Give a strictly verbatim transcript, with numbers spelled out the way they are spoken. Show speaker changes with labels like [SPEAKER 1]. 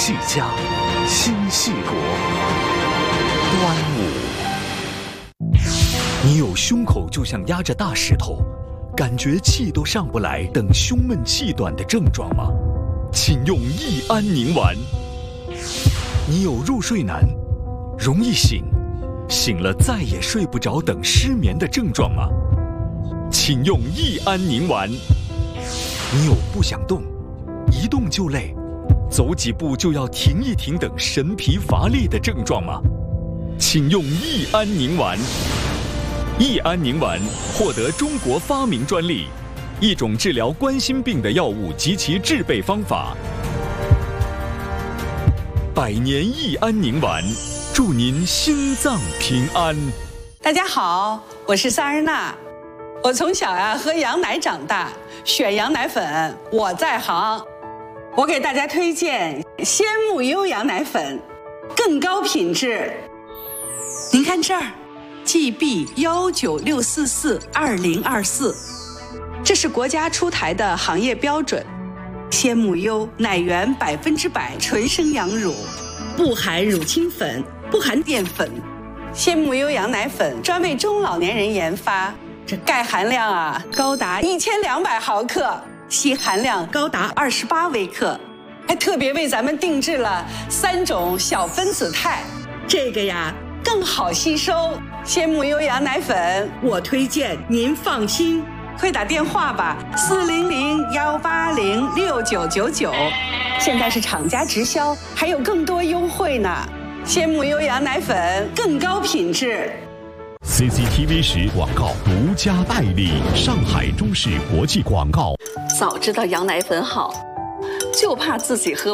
[SPEAKER 1] 系家，心系国。端午，你有胸口就像压着大石头，感觉气都上不来等胸闷气短的症状吗？请用益安宁丸。你有入睡难、容易醒、醒了再也睡不着等失眠的症状吗？请用益安宁丸。你有不想动、一动就累、走几步就要停一停等神疲乏力的症状吗？请用益安宁丸。益安宁丸获得中国发明专利，一种治疗冠心病的药物及其制备方法。百年益安宁丸，祝您心脏平安。
[SPEAKER 2] 大家好，我是萨日娜。我从小呀、啊、喝羊奶长大，选羊奶粉我在行。我给大家推荐鲜木优羊奶粉，更高品质。您看这儿 ，G B 幺九六四四二零二四，这是国家出台的行业标准。鲜木优奶源百分之百纯生羊乳，不含乳清粉，不含淀粉。鲜木优羊奶粉专为中老年人研发，这钙含量啊高达一千两百毫克，硒含量高达二十八微克，还特别为咱们定制了三种小分子肽，这个呀更好吸收。鲜木优羊奶粉，我推荐您放心。快打电话吧，四零零幺八零六九九九，现在是厂家直销，还有更多优惠呢。鲜木优羊奶粉更高品质。
[SPEAKER 3] C C T V 十广告独家代理，上海中视国际广告。
[SPEAKER 2] 早知道羊奶粉好，就怕自己喝